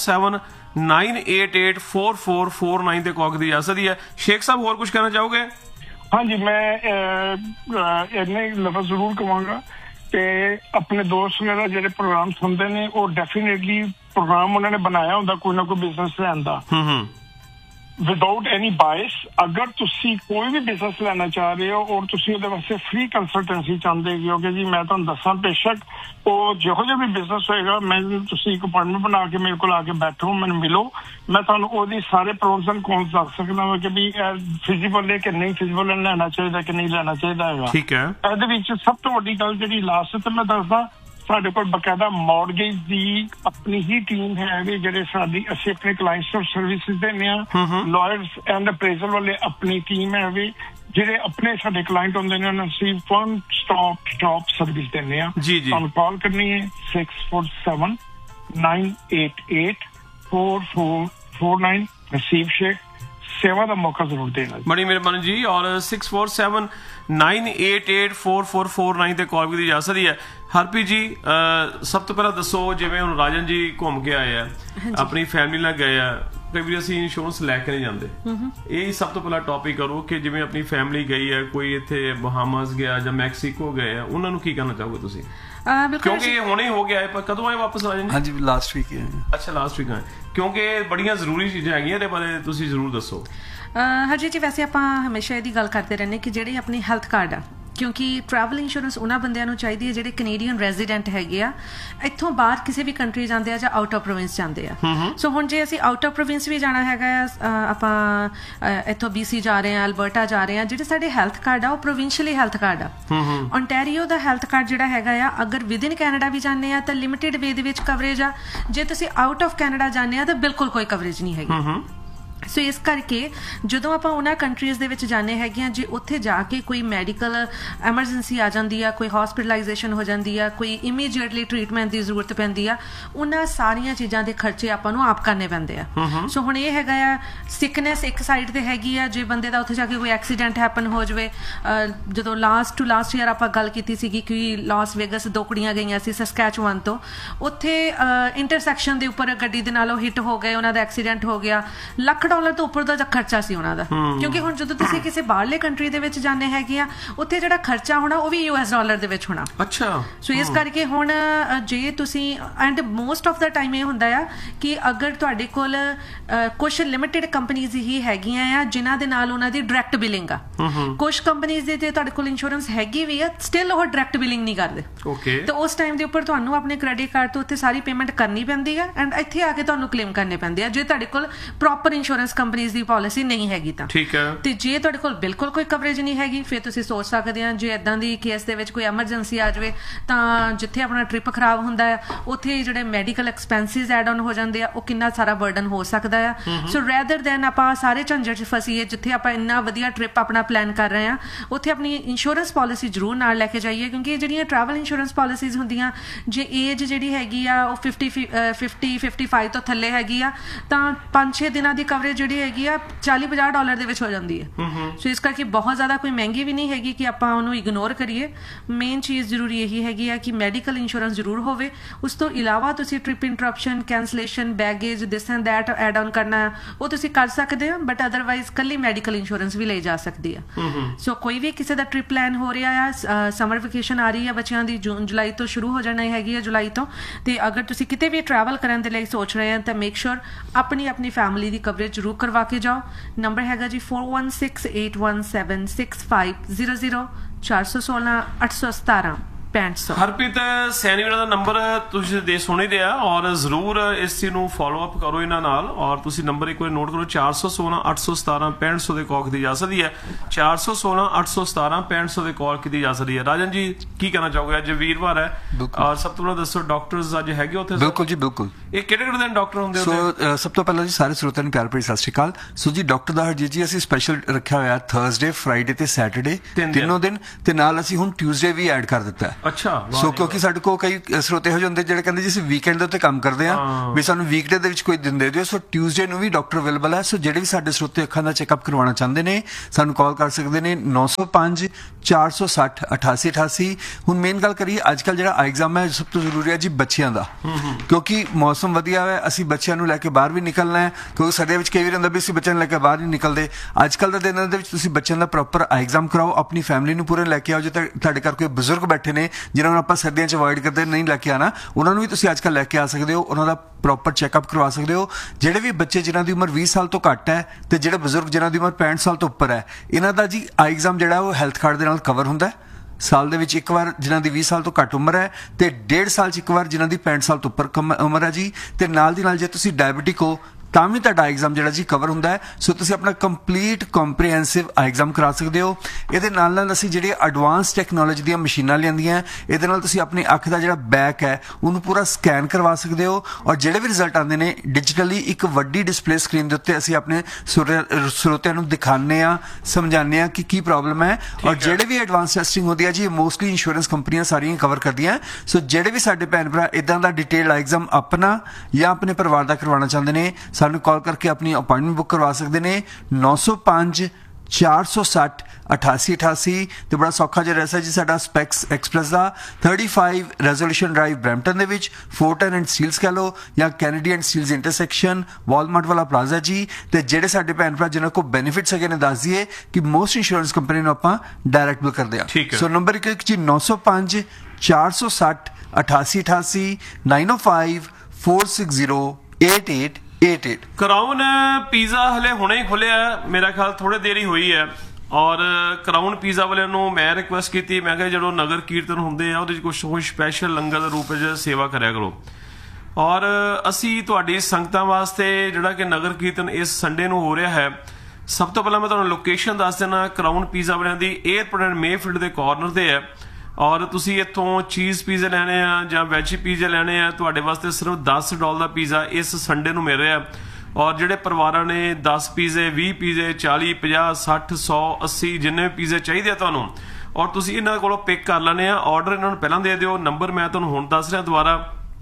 647-988-4449 ਦੇ ਕਾਲ ਦੀ ਜਾ ਸਕਦੀ ਹੈ। ਸ਼ੇਖ ਸਾਹਿਬ ਹੋਰ ਕੁਝ ਕਹਿਣਾ ਚਾਹੋਗੇ? ਹਾਂਜੀ, ਮੈਂ ਇੰਨੇ ਲਫ਼ਜ਼ ਜ਼ਰੂਰ ਕਹਾਂਗਾ ਕਿ ਆਪਣੇ ਦੋਸਤ ਵਗੈਰਾ ਜਿਹੜੇ ਪ੍ਰੋਗਰਾਮ ਸੁਣਦੇ ਨੇ ਉਹ ਡੈਫੀਨੇਟਲੀ ਪ੍ਰੋਗਰਾਮ ਉਹਨਾਂ ਨੇ ਬਣਾਇਆ ਹੁੰਦਾ ਕੋਈ ਨਾ ਕੋਈ ਬਿਜ਼ਨਸ ਲੈਣ ਦਾ ਵਿਦਾਊਟ ਐਨੀ ਬਾਇਸ। ਅਗਰ ਤੁਸੀਂ ਕੋਈ ਵੀ ਬਿਜ਼ਨਸ ਲੈਣਾ ਚਾਹ ਰਹੇ ਹੋ ਔਰ ਤੁਸੀਂ ਉਹਦੇ ਵਾਸਤੇ ਫ੍ਰੀ ਕੰਸਲਟੈਂਸੀ ਚਾਹੁੰਦੇ ਹੋ ਕਿ ਜੀ ਮੈਂ ਤੁਹਾਨੂੰ ਦੱਸਾਂ, ਬੇਸ਼ੱਕ ਉਹ ਜਿਹੋ ਜਿਹਾ ਵੀ ਬਿਜ਼ਨਸ ਹੋਏਗਾ, ਮੈਂ ਤੁਸੀਂ ਇੱਕ ਅਪਾਇੰਟਮੈਂਟ ਬਣਾ ਕੇ ਮੇਰੇ ਕੋਲ ਆ ਕੇ ਬੈਠੋ, ਮੈਨੂੰ ਮਿਲੋ, ਮੈਂ ਤੁਹਾਨੂੰ ਉਹਦੀ ਸਾਰੇ ਪ੍ਰੋਸ ਐਂਡ ਕੌਨਸ ਦੱਸ ਸਕਦਾ ਹਾਂ ਕਿ ਵੀ ਇਹ ਫਿਜ਼ੀਬਲ ਹੈ ਕਿ ਨਹੀਂ ਫਿਜ਼ੀਬਲ, ਲੈਣਾ ਚਾਹੀਦਾ ਕਿ ਨਹੀਂ ਲੈਣਾ ਚਾਹੀਦਾ ਹੈਗਾ। ਠੀਕ ਹੈ। ਇਹਦੇ ਵਿੱਚ ਸਭ ਤੋਂ ਵੱਡੀ ਗੱਲ ਜਿਹੜੀ ਲਾਸਟ ਤੇ ਮੈਂ ਦੱਸਦਾ, ਸਾਡੇ ਕੋਲ ਬਕਾਇਦਾ ਮੌਰਗੇਜ ਦੀ ਆਪਣੀ ਹੀ ਟੀਮ ਹੈ ਵੀ ਜਿਹੜੇ ਅਸੀਂ ਆਪਣੇ ਕਲਾਇੰਟਸ ਨੂੰ ਸਰਵਿਸਿਜ਼ ਦਿੰਦੇ ਹਾਂ। ਲਾਇਰਸ ਐਂਡ ਅਪਰੇਜ਼ਲ ਵਾਲੇ ਆਪਣੀ ਟੀਮ ਹੈ ਵੀ ਜਿਹੜੇ ਆਪਣੇ ਸਾਡੇ ਕਲਾਇੰਟ ਹੁੰਦੇ ਨੇ ਉਹਨਾਂ ਅਸੀਂ ਵਨ ਸਟਾਪ ਸਰਵਿਸ ਦਿੰਦੇ ਹਾਂ। ਤੁਹਾਨੂੰ ਕਾਲ ਕਰਨੀ ਹੈ 647-988-4449। ਨਸੀਬ ਸ਼ੇਖ, ਸੇਵਾ ਦਾ ਮੌਕਾ ਜ਼ਰੂਰ ਦੇਣਾ। ਬੜੀ ਮਿਹਰਬਾਨੀ ਜੀ। ਔਰ 647-988-4449 ਤੇ ਕਾਲ ਕੀਤੀ ਜਾ ਸਕਦੀ ਹੈ। ਹਰਪ੍ਰੀਤ ਜੀ, ਸਭ ਤੋਂ ਪਹਿਲਾਂ ਦੱਸੋ, ਜਿਵੇਂ ਹੁਣ ਰਾਜਨ ਜੀ ਘੁੰਮ ਕੇ ਆਏ ਆ, ਆਪਣੀ ਫੈਮਿਲੀ ਨਾਲ ਗਏ ਆ, ਕਈ ਵਾਰੀ ਅਸੀਂ ਇੰਸ਼ੋਰੈਂਸ ਲੈ ਕੇ ਨਹੀਂ ਜਾਂਦੇ। ਇਹ ਸਭ ਤੋਂ ਪਹਿਲਾਂ ਟੌਪਿਕ ਕਰੋ ਕਿ ਜਿਵੇਂ ਆਪਣੀ ਫੈਮਿਲੀ ਗਈ ਹੈ, ਕੋਈ ਇੱਥੇ ਬਹਾਮਾਸ ਗਿਆ ਜਾਂ ਮੈਕਸੀਕੋ ਗਏ ਆ, ਉਹਨਾਂ ਨੂੰ ਕੀ ਕਹਿਣਾ ਚਾਹੋਗੇ ਤੁਸੀਂ? ਕਿਉਂਕਿ ਇਹ ਹੁਣੇ ਹੋ ਗਿਆ ਹੈ, ਪਰ ਕਦੋਂ ਆਏ ਵਾਪਸ ਰਾਜਨ ਜੀ? ਹਾਂਜੀ, ਲਾਸਟ ਵੀਕ ਹੀ ਆਏ। ਅੱਛਾ, ਲਾਸਟ ਵੀਕ ਆਏ। ਕਿਉਂਕਿ ਬੜੀਆਂ ਜ਼ਰੂਰੀ ਚੀਜ਼ਾਂ ਹੈਗੀਆਂ, ਇਹਦੇ ਬਾਰੇ ਤੁਸੀਂ ਜ਼ਰੂਰ ਦੱਸੋ। ਹਰਜੀਤ ਜੀ, ਵੈਸੇ ਆਪਾਂ ਹਮੇਸ਼ਾ ਇਹਦੀ ਗੱਲ ਕਰਦੇ ਰਹਿੰਦੇ ਕਿ ਜਿਹੜੀ ਆਪਣੀ ਹੈਲਥ ਕਾਰਡ ਆ, ਕਿਉਂਕਿ ਟਰੈਵਲ ਇੰਸ਼ੋਰੈਂਸ ਉਹਨਾਂ ਬੰਦਿਆਂ ਨੂੰ ਚਾਹੀਦੀ ਹੈ ਜਿਹੜੇ ਕੈਨੇਡੀਅਨ ਰੈਜ਼ੀਡੈਂਟ ਹੈਗੇ ਆ, ਇੱਥੋਂ ਬਾਹਰ ਕਿਸੇ ਵੀ ਕੰਟਰੀ ਜਾਂਦੇ ਆ ਜਾਂ ਆਊਟ ਆਫ ਪ੍ਰੋਵਿੰਸ ਜਾਂਦੇ ਆ। ਸੋ ਹੁਣ ਜੇ ਅਸੀਂ ਆਊਟ ਆਫ ਪ੍ਰੋਵਿੰਸ ਵੀ ਜਾਣਾ ਹੈਗਾ ਆ, ਆਪਾਂ ਇੱਥੋਂ BC ਜਾ ਰਹੇ ਆ, ਅਲਬਰਟਾ ਜਾ ਰਹੇ ਆ, ਜਿਹੜੇ ਸਾਡੇ ਹੈਲਥ ਕਾਰਡ ਆ ਉਹ ਪ੍ਰੋਵਿੰਸ਼ੀਅਲੀ ਹੈਲਥ ਕਾਰਡ ਆ। ਓਨਟਾਰੀਓ ਦਾ ਹੈਲਥ ਕਾਰਡ ਜਿਹੜਾ ਹੈਗਾ ਆ, ਅਗਰ ਵਿਦਿਨ ਕੈਨੇਡਾ ਵੀ ਜਾਂਦੇ ਆ ਤਾਂ ਲਿਮਿਟਿਡ ਵੇ ਦੇ ਵਿੱਚ ਕਵਰੇਜ ਆ। ਜੇ ਤੁਸੀਂ ਆਊਟ ਆਫ ਕੈਨੇਡਾ ਜਾਂਦੇ ਆ ਤਾਂ ਬਿਲਕੁਲ ਕੋਈ ਕਵਰੇਜ ਨਹੀਂ ਹੈਗੀ। ਸੋ ਇਸ ਕਰਕੇ ਜਦੋਂ ਆਪਾਂ ਉਹਨਾਂ ਕੰਟਰੀਜ਼ ਦੇ ਵਿੱਚ ਜਾਂਦੇ ਹੈਗੇ ਆ, ਜੇ ਉੱਥੇ ਜਾ ਕੇ ਕੋਈ ਮੈਡੀਕਲ ਐਮਰਜੈਂਸੀ ਆ ਜਾਂਦੀ ਆ, ਕੋਈ ਹੌਸਪਿਟਲਾਈਜੇਸ਼ਨ ਹੋ ਜਾਂਦੀ ਆ, ਕੋਈ ਇਮੀਡੀਏਟਲੀ ਟਰੀਟਮੈਂਟ ਦੀ ਜ਼ਰੂਰਤ ਪੈਂਦੀ ਆ, ਉਹਨਾਂ ਸਾਰੀਆਂ ਚੀਜ਼ਾਂ ਦੇ ਖਰਚੇ ਆਪਾਂ ਨੂੰ ਆਪ ਕਰਨੇ ਪੈਂਦੇ ਆ। ਸੋ ਹੁਣ ਇਹ ਹੈਗਾ ਆ, ਸਿਕਨੈਸ ਇੱਕ ਸਾਈਡ ਤੇ ਹੈਗੀ ਆ, ਜੇ ਬੰਦੇ ਦਾ ਉੱਥੇ ਜਾ ਕੇ ਕੋਈ ਐਕਸੀਡੈਂਟ ਹੈਪਨ ਹੋ ਜਾਵੇ। ਜਦੋਂ ਲਾਸਟ ਈਅਰ ਆਪਾਂ ਗੱਲ ਕੀਤੀ ਸੀਗੀ ਕਿ ਲਾਸ ਵੇਗਸ 2 ਕੁੜੀਆਂ ਗਈਆਂ ਸੀ ਸਸਕੈਚੁਆਨ ਤੋਂ, ਉੱਥੇ ਇੰਟਰਸੈਕਸ਼ਨ ਦੇ ਉੱਪਰ ਗੱਡੀ ਦੇ ਨਾਲ ਉਹ ਹਿੱਟ ਹੋ ਗਏ, ਉਹਨਾਂ ਦਾ ਐਕਸੀਡੈਂਟ ਹੋ ਗਿਆ, $1 ਲੱਖ $10 ਤੋਂ ਉੱਪਰ ਦਾ ਖਰਚਾ ਸੀ ਉਹਨਾਂ ਦਾ, ਕਿਉਂਕਿ ਹੁਣ ਜਦੋਂ ਤੁਸੀਂ ਕਿਸੇ ਬਾਹਰਲੇ ਕੰਟਰੀ ਦੇ ਵਿੱਚ ਜਾਂਦੇ ਹੈਗੇ ਆ ਉੱਥੇ ਜਿਹੜਾ ਖਰਚਾ ਹੋਣਾ ਉਹ ਵੀ $US ਦੇ ਵਿੱਚ ਹੋਣਾ। ਅੱਛਾ। ਸੋ ਇਸ ਕਰਕੇ ਹੁਣ ਜੇ ਤੁਸੀਂ and most of the time ਇਹ ਹੁੰਦਾ ਆ ਕਿ ਅਗਰ ਤੁਹਾਡੇ ਕੋਲ ਕੁਝ ਲਿਮਿਟਿਡ ਕੰਪਨੀਜ਼ ਹੀ ਹੈਗੀਆਂ ਆ ਜਿਨ੍ਹਾਂ ਦੇ ਨਾਲ ਉਹਨਾਂ ਦੀ ਡਾਇਰੈਕਟ ਬਿਲਿੰਗ ਆ, ਕੁਝ ਕੰਪਨੀਜ਼ ਦੇ ਤੇ ਤੁਹਾਡੇ ਕੋਲ ਇੰਸ਼ੋਰੈਂਸ ਹੈਗੀ ਵੀ ਆ ਸਟਿਲ ਉਹ ਡਾਇਰੈਕਟ ਬਿਲਿੰਗ ਨਹੀਂ ਕਰਦੇ। ਤੇ ਉਸ ਟਾਈਮ ਦੇ ਉੱਪਰ ਤੁਹਾਨੂੰ ਆਪਣੇ ਕ੍ਰੈਡਿਟ ਕਾਰਡ ਤੋਂ ਉੱਥੇ ਸਾਰੀ ਪੇਮੈਂਟ ਕਰਨੀ ਪੈਂਦੀ ਹੈ ਐਂਡ ਇੱਥੇ ਆ ਕੇ ਤੁਹਾਨੂੰ ਕਲੇਮ ਕਰਨੇ ਪੈਂਦੇ ਆ ਜੇ ਤੁਹਾਡੇ ਕੋਲ ਪ੍ਰੋਪਰ ਇੰਸ਼ੋਰੈਂਸ ਕੰਪਨੀਜ਼ ਦੀ ਪਾਲਿਸੀ ਨਹੀਂ ਹੈਗੀ ਤਾਂ। ਠੀਕ ਹੈ। ਤੇ ਜੇ ਤੁਹਾਡੇ ਕੋਲ ਬਿਲਕੁਲ ਕੋਈ ਕਵਰੇਜ ਨਹੀਂ ਹੈਗੀ ਫਿਰ ਤੁਸੀਂ ਸੋਚ ਸਕਦੇ ਆ ਜੇ ਇਦਾਂ ਦੀ ਕੇਸ ਦੇ ਵਿੱਚ ਕੋਈ ਐਮਰਜੈਂਸੀ ਆ ਜਾਵੇ ਤਾਂ ਜਿੱਥੇ ਆਪਣਾ ਟ੍ਰਿਪ ਖਰਾਬ ਹੁੰਦਾ ਆ ਉੱਥੇ ਜਿਹੜੇ ਮੈਡੀਕਲ ਐਕਸਪੈਂਸਿਸ ਐਡ ਆਨ ਹੋ ਜਾਂਦੇ ਆ ਉਹ ਕਿੰਨਾ ਸਾਰਾ ਬਰਡਨ ਹੋ ਸਕਦਾ ਆ। ਸੋ ਰੈਦਰ ਦੈਨ ਆਪਾਂ ਸਾਰੇ ਝੰਜਟ 'ਚ ਫਸੀਏ ਜਿੱਥੇ ਆਪਾਂ ਇੰਨਾ ਵਧੀਆ ਟ੍ਰਿਪ ਆਪਣਾ ਪਲਾਨ ਕਰ ਰਹੇ ਆ ਉੱਥੇ ਆਪਣੀ ਇੰਸ਼ੋਰੈਂਸ ਪਾਲਿਸੀ ਜ਼ਰੂਰ ਨਾਲ ਲੈ ਕੇ ਜਾਈਏ, ਕਿਉਂਕਿ ਜਿਹੜੀਆਂ ਟਰੈਵਲ ਇੰਸ਼ੋਰੈਂਸ ਪਾਲਿਸੀਜ਼ ਹੁੰਦੀਆਂ ਜੇ ਏਜ ਜਿਹੜੀ ਹੈਗੀ ਆ ਉਹ 55 ਤੋਂ ਥੱਲੇ ਹੈਗੀ ਆ ਤਾਂ 5-6 ਦਿਨਾਂ ਦੀ ਕਵਰੇਜ ਜਿਹੜੀ ਹੈਗੀ ਆ $40-50 ਦੇ ਵਿੱਚ ਹੋ ਜਾਂਦੀ ਹੈ। ਸੋ ਇਸ ਕਰਕੇ ਬਹੁਤ ਜ਼ਿਆਦਾ ਕੋਈ ਮਹਿੰਗੀ ਵੀ ਨਹੀਂ ਹੈਗੀ ਕਿ ਆਪਾਂ ਉਹਨੂੰ ਇਗਨੋਰ ਕਰੀਏ। ਮੇਨ ਚੀਜ਼ ਜ਼ਰੂਰੀ ਇਹੀ ਹੈਗੀ ਆ ਕਿ ਮੈਡੀਕਲ ਇੰਸ਼ੋਰੈਂਸ ਜ਼ਰੂਰ ਹੋਵੇ। ਉਸ ਤੋਂ ਇਲਾਵਾ ਤੁਸੀਂ trip interruption, cancellation, baggage, this and that add on ਕਰਨਾ ਉਹ ਤੁਸੀਂ ਕਰ ਸਕਦੇ ਹੋ, ਬਟ ਅਦਰਵਾਈਜ਼ ਕੱਲੀ ਮੈਡੀਕਲ ਇੰਸ਼ੋਰੈਂਸ ਵੀ ਲਈ ਜਾ ਸਕਦੀ ਆ। ਸੋ ਕੋਈ ਵੀ ਕਿਸੇ ਦਾ ਟ੍ਰਿਪ ਪਲਾਨ ਹੋ ਰਿਹਾ ਆ, ਸਮਰ ਵੈਕੇਸ਼ਨ ਆ ਰਹੀ ਹੈ ਬੱਚਿਆਂ ਦੀ ਜੁਲਾਈ ਤੋਂ ਸ਼ੁਰੂ ਹੋ ਜਾਣੀ ਹੈਗੀ ਹੈ ਜੁਲਾਈ ਤੋਂ, ਤੇ ਅਗਰ ਤੁਸੀਂ ਕਿਤੇ ਵੀ ਟਰੈਵਲ ਕਰਨ ਦੇ ਲਈ ਸੋਚ ਰਹੇ ਹੋ ਤਾਂ ਮੇਕ ਸ਼ੋਰ ਆਪਣੀ ਫੈਮਿਲੀ ਦੀ ਕਵਰੇਜ ਜ਼ਰੂਰ ਕਰਵਾ ਕੇ ਜਾਓ। ਨੰਬਰ ਹੈਗਾ ਜੀ 4168176500 416 817 6500। ਹਰਪ੍ਰੀਤ ਸੈਣੀ ਦਾ ਨੰਬਰ ਤੁਸੀਂ ਦੇ ਸੁਣੀ ਰਿਹਾ ਔਰ ਜ਼ਰੂਰ ਇਸ ਚੀਜ਼ ਨੂੰ ਫੋਲੋ ਅਪ ਕਰੋ ਇਹਨਾਂ ਨਾਲ ਔਰ ਤੁਸੀਂ ਨੰਬਰ ਇੱਕ ਵਾਰ ਨੋਟ ਕਰੋ 416 817 6500 ਦੇ ਕਾਲ ਕੀਤੀ ਜਾ ਸਕਦੀ ਹੈ। 416 817 6500 ਦੇ ਕਾਲ ਕੀਤੀ ਜਾ ਸਕਦੀ ਹੈ। ਰਾਜਨ ਜੀ ਕੀ ਕਹਿਣਾ ਚਾਹੋਗੇ? ਅੱਜ ਵੀਰਵਾਰ ਹੈ ਔਰ ਸਭ ਤੋਂ ਪਹਿਲਾਂ ਦੱਸੋ ਡਾਕਟਰਸ ਅੱਜ ਹੈਗੇ ਉੱਥੇ? ਬਿਲਕੁਲ ਜੀ ਬਿਲਕੁਲ। ਇਹ ਕਿਹੜੇ ਦਿਨ ਡਾਕਟਰ ਹੁੰਦੇ? ਸੋ ਸਭ ਤੋਂ ਪਹਿਲਾਂ ਜੀ ਸਾਰੇ ਸਰੋਤਿਆਂ ਨੂੰ ਪਿਆਰ ਭਰੀ ਸਤਿ ਸ਼੍ਰੀ ਅਕਾਲ। ਸੋ ਜੀ ਡਾਕਟਰ ਦਾ ਹਰਜੀਤ ਜੀ ਅਸੀਂ ਸਪੈਸ਼ਲ ਰੱਖਿਆ ਹੋਇਆ ਥਰਸਡੇ, ਫਰਾਈਡੇ ਤੇ ਸੈਟਰਡੇ ਤਿੰਨੋਂ ਦਿਨ, ਤੇ ਨਾਲ ਅਸੀਂ ਹੁਣ ਟਿਊਜ਼ਡੇ ਵੀ ਐਡ ਕਰ ਦਿੱਤਾ। ਅੱਛਾ। ਸੋ ਕਿਉਂਕਿ ਸਾਡੇ ਕੋਲ ਕਈ ਸਰੋਤੇ ਇਹੋ ਜਿਹੇ ਹੁੰਦੇ ਜਿਹੜੇ ਕਹਿੰਦੇ ਜੀ ਅਸੀਂ ਵੀਕਐਂਡ ਦੇ ਉੱਤੇ ਕੰਮ ਕਰਦੇ ਆ ਵੀ ਸਾਨੂੰ ਵੀਕਡੇ ਦੇ ਵਿੱਚ ਕੋਈ ਦਿਨ ਦੇ ਦਿਓ। ਸੋ ਟਿਊਜ਼ਡੇ ਨੂੰ ਵੀ ਡਾਕਟਰ ਅਵੇਲੇਬਲ ਹੈ। ਸੋ ਜਿਹੜੇ ਵੀ ਸਾਡੇ ਸਰੋਤੇ ਅੱਖਾਂ ਦਾ ਚੈੱਕਅਪ ਕਰਵਾਉਣਾ ਚਾਹੁੰਦੇ ਨੇ ਸਾਨੂੰ ਕਾਲ ਕਰ ਸਕਦੇ ਨੇ 905 460 8888। ਹੁਣ ਮੇਨ ਗੱਲ ਕਰੀਏ ਅੱਜ ਕੱਲ ਜਿਹੜਾ ਐਗਜ਼ਾਮ ਹੈ ਸਭ ਤੋਂ ਜ਼ਰੂਰੀ ਹੈ ਜੀ ਬੱਚਿਆਂ ਦਾ, ਕਿਉਂਕਿ ਮੌਸਮ ਵਧੀਆ ਹੈ, ਅਸੀਂ ਬੱਚਿਆਂ ਨੂੰ ਲੈ ਕੇ ਬਾਹਰ ਵੀ ਨਿਕਲਣਾ ਹੈ, ਕਿਉਂਕਿ ਸਾਡੇ ਵਿੱਚ ਕਈ ਵਾਰ ਹੁੰਦਾ ਵੀ ਅਸੀਂ ਬੱਚਿਆਂ ਨੂੰ ਲੈ ਕੇ ਬਾਹਰ ਨਹੀਂ ਨਿਕਲਦੇ। ਅੱਜ ਕੱਲ ਦੇ ਦਿਨਾਂ ਦੇ ਵਿੱਚ ਤੁਸੀਂ ਬੱਚਿਆਂ ਦਾ ਪ੍ਰੋਪਰ ਐਗਜ਼ਾਮ ਕਰਾਓ, ਆਪਣੀ ਫੈਮਿਲੀ ਨੂੰ ਪੂਰੇ ਲੈ ਕੇ ਆਓ। ਜੇ ਤੁਹਾਡੇ ਘਰ ਕੋਈ ਬਜ਼ੁਰਗ ਬੈਠੇ ਨੇ ਜਿਹਨਾਂ ਨੂੰ ਆਪਾਂ ਸਰਦੀਆਂ 'ਚ ਅਵੋਇਡ ਕਰਦੇ ਨਹੀਂ ਲੈ ਕੇ ਆਉਣਾ, ਉਹਨਾਂ ਨੂੰ ਵੀ ਤੁਸੀਂ ਅੱਜ ਕੱਲ੍ਹ ਲੈ ਕੇ ਆ ਸਕਦੇ ਹੋ, ਉਹਨਾਂ ਦਾ ਪ੍ਰੋਪਰ ਚੈੱਕਅਪ ਕਰਵਾ ਸਕਦੇ ਹੋ। ਜਿਹੜੇ ਵੀ ਬੱਚੇ ਜਿਨ੍ਹਾਂ ਦੀ ਉਮਰ 20 ਸਾਲ ਤੋਂ ਘੱਟ ਹੈ ਤੇ ਜਿਹੜੇ ਬਜ਼ੁਰਗ ਜਿਨ੍ਹਾਂ ਦੀ ਉਮਰ 65 ਸਾਲ ਤੋਂ ਉੱਪਰ ਹੈ, ਇਹਨਾਂ ਦਾ ਜੀ ਐਗਜ਼ਾਮ ਜਿਹੜਾ ਉਹ ਹੈਲਥ ਕਾਰਡ ਦੇ ਨਾਲ ਕਵਰ ਹੁੰਦਾ ਹੈ। ਸਾਲ ਦੇ ਵਿੱਚ ਇੱਕ ਵਾਰ ਜਿਨ੍ਹਾਂ ਦੀ 20 ਸਾਲ ਤੋਂ ਘੱਟ ਉਮਰ ਹੈ ਤੇ 1.5 ਸਾਲ 'ਚ ਇੱਕ ਵਾਰ ਜਿਨ੍ਹਾਂ ਦੀ 65 ਸਾਲ ਤੋਂ ਉੱਪਰ ਉਮਰ ਹੈ ਜੀ। ਤੇ ਨਾਲ ਦੀ ਨਾਲ ਜੇ ਤੁਸੀਂ ਡਾਇਬਟਿਕ ਹੋ ਤਾਂ ਵੀ ਤੁਹਾਡਾ ਐਗਜ਼ਾਮ ਜਿਹੜਾ ਜੀ ਕਵਰ ਹੁੰਦਾ ਹੈ। ਸੋ ਤੁਸੀਂ ਆਪਣਾ ਕੰਪਲੀਟ ਕੰਪਰੀਹੈਂਸਿਵ ਐਗਜ਼ਾਮ ਕਰਾ ਸਕਦੇ ਹੋ। ਇਹਦੇ ਨਾਲ ਨਾਲ ਅਸੀਂ ਜਿਹੜੀ ਐਡਵਾਂਸ ਟੈਕਨੋਲੋਜੀ ਦੀਆਂ ਮਸ਼ੀਨਾਂ ਲਿਆਂਦੀਆਂ, ਇਹਦੇ ਨਾਲ ਤੁਸੀਂ ਆਪਣੀ ਅੱਖ ਦਾ ਜਿਹੜਾ ਬੈਕ ਹੈ ਉਹਨੂੰ ਪੂਰਾ ਸਕੈਨ ਕਰਵਾ ਸਕਦੇ ਹੋ ਔਰ ਜਿਹੜੇ ਵੀ ਰਿਜ਼ਲਟ ਆਉਂਦੇ ਨੇ ਡਿਜੀਟਲੀ ਇੱਕ ਵੱਡੀ ਡਿਸਪਲੇ ਸਕਰੀਨ ਦੇ ਉੱਤੇ ਅਸੀਂ ਆਪਣੇ ਸਰੋਤਿਆਂ ਨੂੰ ਦਿਖਾਉਂਦੇ ਆ, ਸਮਝਾਉਂਦੇ ਆ ਕਿ ਕੀ ਪ੍ਰੋਬਲਮ ਹੈ। ਔਰ ਜਿਹੜੇ ਵੀ ਐਡਵਾਂਸ ਟੈਸਟਿੰਗ ਹੁੰਦੀ ਹੈ ਜੀ ਮੋਸਟਲੀ ਇੰਸ਼ੋਰੈਂਸ ਕੰਪਨੀਆਂ ਸਾਰੀਆਂ ਕਵਰ ਕਰਦੀਆਂ। ਸੋ ਜਿਹੜੇ ਵੀ ਸਾਡੇ ਭੈਣ ਭਰਾ ਇਦਾਂ ਦਾ ਡਿਟੇਲ ਐਗਜ਼ਾਮ ਆਪਣਾ ਜਾਂ ਆਪਣੇ ਪਰਿਵਾਰ ਦਾ ਕਰਵਾਉਣਾ ਚਾਹੁੰਦੇ ਨੇ ਸਾਨੂੰ ਕਾਲ ਕਰਕੇ ਆਪਣੀ ਅਪਾਇੰਟਮੈਂਟ ਬੁੱਕ ਕਰਵਾ ਸਕਦੇ ਨੇ 905 460 8888। ਤੇ ਬੜਾ ਸੌਖਾ ਜਿਹਾ ਰਸਤਾ ਜੀ ਸਾਡਾ ਸਪੈਕਸ ਐਕਸਪ੍ਰੈਸ ਦਾ 35 ਰੈਜ਼ੋਲੂਸ਼ਨ ਡਰਾਈਵ ਬਰੈਂਪਟਨ ਦੇ ਵਿੱਚ, ਫੋਰਟਨ ਐਂਡ ਸਟੀਲਸ ਕਹਿ ਲਓ ਜਾਂ Kennedy and Steeles intersection Walmart ਵਾਲਾ ਪਲਾਜ਼ਾ ਜੀ। ਤੇ ਜਿਹੜੇ ਸਾਡੇ ਭੈਣ ਭਰਾ ਜਿਹਨਾਂ ਕੋਲ ਬੈਨੀਫਿਟਸ ਹੈਗੇ ਨੇ ਦੱਸ ਦਈਏ ਕਿ ਮੋਸਟ ਇੰਸ਼ੋਰੈਂਸ ਕੰਪਨੀ ਨੂੰ ਆਪਾਂ ਡਾਇਰੈਕਟ ਬਿਲ ਕਰਦੇ ਆ। ਸੋ ਨੰਬਰ ਇੱਕ ਜੀ 905 460 8888 905 460 8888। ਕਰਾਊਨ ਪੀਜ਼ਾ ਹਲੇ ਹੁਣੇ ਹੀ ਖੁੱਲਿਆ, ਮੇਰਾ ਖਿਆਲ ਥੋੜੇ ਦੇਰ ਹੀ ਹੋਈ ਹੈ ਔਰ ਕਰਾਊਨ ਪੀਜ਼ਾ ਵਾਲਿਆਂ ਨੂੰ ਮੈਂ ਰਿਕੁਐਸਟ ਕੀਤੀ, ਮੈਂ ਕਿਹਾ ਜਦੋਂ ਨਗਰ ਕੀਰਤਨ ਹੁੰਦੇ ਆ ਉਹਦੇ 'ਚ ਕੁਛ ਸਪੈਸ਼ਲ ਲੰਗਰ ਦੇ ਰੂਪ ਵਿੱਚ ਸੇਵਾ ਕਰਿਆ ਕਰੋ। ਔਰ ਅਸੀਂ ਤੁਹਾਡੀ ਸੰਗਤਾਂ ਵਾਸਤੇ ਜਿਹੜਾ ਕਿ ਨਗਰ ਕੀਰਤਨ ਇਸ ਸੰਡੇ ਨੂੰ ਹੋ ਰਿਹਾ ਹੈ, ਸਭ ਤੋਂ ਪਹਿਲਾਂ ਮੈਂ ਤੁਹਾਨੂੰ ਲੋਕੇਸ਼ਨ ਦੱਸ ਦੇਣਾ। ਕਰਾਊਨ ਪੀਜ਼ਾ ਵਾਲਿਆਂ ਦੀ 에ਅਰਪੋਰਟ ਐਂਡ ਮੇਫੀਲਡ ਦੇ ਕਾਰਨਰ ਤੇ ਹੈ ਔਰ ਤੁਸੀਂ ਇੱਥੋਂ ਚੀਜ਼ ਪੀਜ਼ੇ ਲੈਣੇ ਆ ਜਾਂ ਵੈਜ ਪੀਜ਼ੇ ਲੈਣੇ ਆ, ਤੁਹਾਡੇ ਵਾਸਤੇ ਸਿਰਫ $10 ਦਾ ਪੀਜ਼ਾ ਇਸ ਸੰਡੇ ਨੂੰ ਮਿਲ ਰਿਹਾ। ਔਰ ਜਿਹੜੇ ਪਰਿਵਾਰਾਂ ਨੇ 10 ਪੀਜ਼ੇ 20 ਪੀਜ਼ੇ 40 50 60 100 80 ਜਿੰਨੇ ਵੀ ਪੀਜ਼ੇ ਚਾਹੀਦੇ ਆ ਤੁਹਾਨੂੰ, ਔਰ ਤੁਸੀਂ ਇਹਨਾਂ ਕੋਲੋਂ ਪਿਕ ਕਰ ਲੈਣੇ ਆ। ਆਰਡਰ ਇਹਨਾਂ ਨੂੰ ਪਹਿਲਾਂ ਦੇ ਦਿਓ, ਨੰਬਰ ਮੈਂ ਤੁਹਾਨੂੰ ਹੁਣ ਦੱਸ ਰਿਹਾ ਦੁਬਾਰਾ।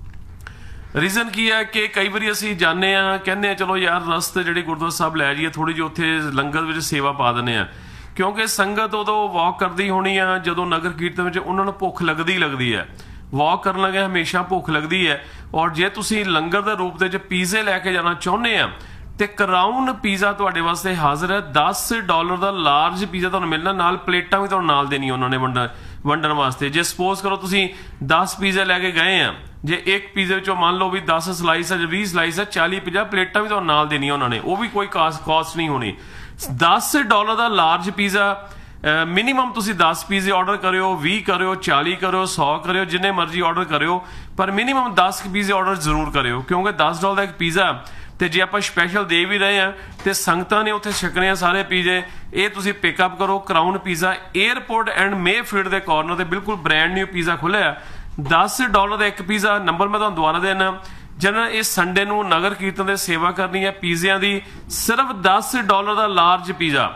ਰੀਜ਼ਨ ਕੀ ਹੈ ਕਿ ਕਈ ਵਾਰੀ ਅਸੀਂ ਜਾਂਦੇ ਆ ਕਹਿੰਦੇ ਆ ਚਲੋ ਯਾਰ ਰਸਤੇ ਜਿਹੜੀ ਗੁਰਦੁਆਰਾ ਸਾਹਿਬ ਲੈ ਜਾਈਏ, ਥੋੜੀ ਜਿਹੀ ਉੱਥੇ ਲੰਗਰ ਵਿੱਚ ਸੇਵਾ ਪਾ ਦਿੰਦੇ ਆ, ਕਿਉਂਕਿ ਸੰਗਤ ਉਦੋਂ ਵਾਕ ਕਰਦੀ ਹੋਣੀ ਆ ਜਦੋਂ ਨਗਰ ਕੀਰਤਨ ਵਿੱਚ ਉਹਨਾਂ ਨੂੰ ਭੁੱਖ ਲੱਗਦੀ ਹੈ। ਵਾਕ ਕਰਨ ਲੱਗੇ ਹਮੇਸ਼ਾ ਭੁੱਖ ਲੱਗਦੀ ਹੈ। ਔਰ ਜੇ ਤੁਸੀਂ ਲੰਗਰ ਦੇ ਰੂਪ ਦੇ ਵਿੱਚ ਪੀਜ਼ੇ ਲੈ ਕੇ ਜਾਣਾ ਚਾਹੁੰਦੇ ਆ ਤੇ ਕਰਾਊਨ ਪੀਜ਼ਾ ਤੁਹਾਡੇ ਵਾਸਤੇ ਹਾਜ਼ਰ ਹੈ। $10 ਦਾ ਲਾਰਜ ਪੀਜ਼ਾ ਤੁਹਾਨੂੰ ਮਿਲਣਾ, ਨਾਲ ਪਲੇਟਾਂ ਵੀ ਤੁਹਾਨੂੰ ਨਾਲ ਦੇਣੀ ਉਹਨਾਂ ਨੇ ਵੰਡਣ ਵਾਸਤੇ। ਜੇ ਸਪੋਜ਼ ਕਰੋ ਤੁਸੀਂ 10 ਪੀਜ਼ੇ ਲੈ ਕੇ ਗਏ ਆ, ਜੇ ਇੱਕ ਪੀਜ਼ੇ ਵਿੱਚੋਂ ਮੰਨ ਲਓ ਵੀ 10 ਸਲਾਈਸ ਹੈ ਜਾਂ 20 ਸਲਾਈਸ ਹੈ, 40-50 ਪਲੇਟਾਂ ਵੀ ਤੁਹਾਨੂੰ ਨਾਲ ਦੇਣੀਆਂ ਉਹਨਾਂ ਨੇ, ਉਹ ਵੀ ਕੋਈ ਕਾਸਟ ਨਹੀਂ ਹੋਣੀ। $10 ਦਾ ਲਾਰਜ ਪੀਜ਼ਾ, ਮਿਨੀਮਮ ਤੁਸੀਂ 10 ਪੀਜ਼ੇ ਆਰਡਰ ਕਰਿਓ, 20 ਕਰਿਓ, 40 ਕਰਿਓ, 100 ਕਰਿਓ, ਜਿੰਨੇ ਮਰਜ਼ੀ ਆਰਡਰ ਕਰਿਓ, ਪਰ ਮਿਨੀਮਮ 10 ਪੀਜ਼ੇ ਆਰਡਰ ਜ਼ਰੂਰ ਕਰਿਓ, ਕਿਉਂਕਿ $10 ਦਾ ਇੱਕ ਪੀਜ਼ਾ ਤੇ ਜੇ ਆਪਾਂ ਸਪੈਸ਼ਲ ਦੇ ਵੀ ਰਹੇ ਆ ਤੇ ਸੰਗਤਾਂ ਨੇ ਉੱਥੇ ਛਕਣੇ ਆ ਸਾਰੇ ਪੀਜ਼ੇ। ਇਹ ਤੁਸੀਂ ਪਿਕਅਪ ਕਰੋ crown pizza, airport and Mayfield ਦੇ ਕਾਰਨਰ ਤੇ ਬਿਲਕੁਲ ਬ੍ਰੈਂਡ ਨਿਊ ਪੀਜ਼ਾ ਖੁੱਲਿਆ। $10 ਦਾ ਇੱਕ ਪੀਜ਼ਾ। ਨੰਬਰ ਮੈਂ ਤੁਹਾਨੂੰ ਦੁਬਾਰਾ ਦੇਣਾ, ਜਿਹਨਾਂ ਇਸ ਸੰਡੇ ਨੂੰ ਨਗਰ ਕੀਰਤਨ ਦੇ ਸੇਵਾ ਕਰਨੀ ਹੈ ਪੀਜ਼ਿਆਂ ਦੀ, ਸਿਰਫ $10 ਦਾ ਲਾਰਜ ਪੀਜ਼ਾ।